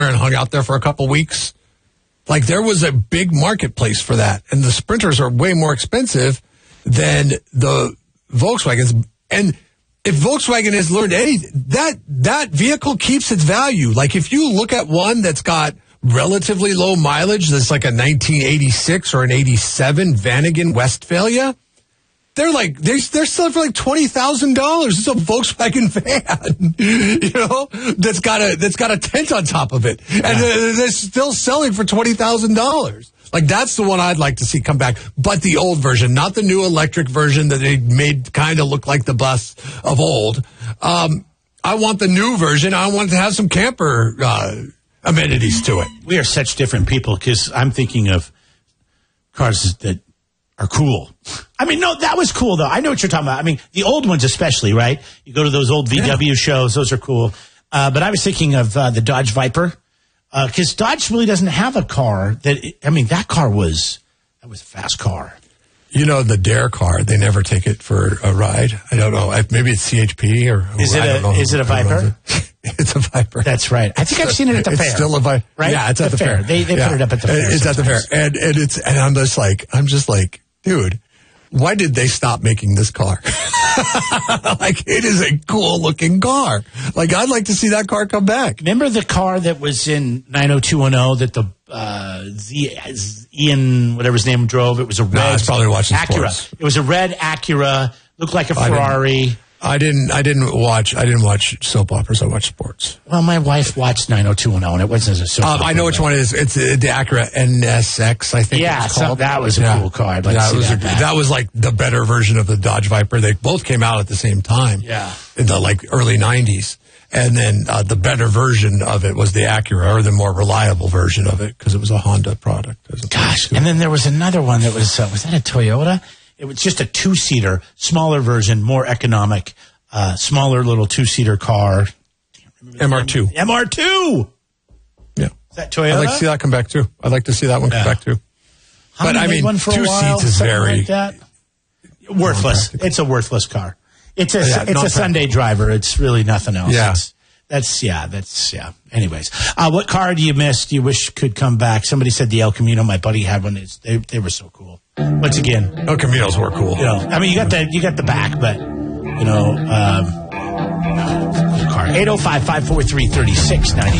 and hung out there for a couple weeks. Like, there was a big marketplace for that. And the Sprinters are way more expensive than the Volkswagens. And if Volkswagen has learned anything, that vehicle keeps its value. Like, if you look at one that's got relatively low mileage, that's like a 1986 or an 87 Vanagon Westphalia, they're selling for like $20,000. It's a Volkswagen van, that's got a tent on top of it, and they're still selling for $20,000. Like, that's the one I'd like to see come back, but the old version, not the new electric version that they made kind of look like the bus of old. I want the new version. I want it to have some camper amenities to it. We are such different people, because I'm thinking of cars that are cool. I mean, no, that was cool, though. I know what you're talking about. I mean, the old ones especially, right? You go to those old VW shows. Those are cool. But I was thinking of the Dodge Viper, because Dodge really doesn't have a car that car was a fast car. The Dare car, they never take it for a ride. I don't know. Maybe it's CHP or... Is it a Viper? It's a Viper. That's right. I think I've seen it at the fair. It's still a Viper. Right? Yeah, it's at the fair. They put it up at the fair. It's sometimes. At the fair. And I'm just like, dude, why did they stop making this car? Like, it is a cool looking car. Like, I'd like to see that car come back. Remember the car that was in 90210 that the Ian, whatever his name, drove? It was a red I was probably watching Acura. Sports. It was a red Acura, looked like a Ferrari. I didn't watch soap operas. I watched sports. Well, my wife watched 90210, and it wasn't a soap opera. I know which one it is. It's the Acura NSX, I think. Yeah, it's called. that was a cool car. I'd like to see that was like the better version of the Dodge Viper. They both came out at the same time. Yeah, in the early '90s, and then the better version of it was the Acura, or the more reliable version of it, because it was a Honda product. Gosh, and then there was another one that was that a Toyota? It was just a two-seater, smaller version, more economic, smaller little two-seater car. MR2. MR2! Yeah. Is that Toyota? I'd like to see that come back, too. I'd like to see that one come back, too. But, I mean, 2 seats is very... Like that. Worthless. It's a worthless car. It's a Sunday driver. It's really nothing else. Yeah. That's Anyways, what car do you miss? Do you wish could come back? Somebody said the El Camino. My buddy had one. They were so cool. Once again, El Caminos were cool. I mean, you got the back, but cool car. 805-543-3690.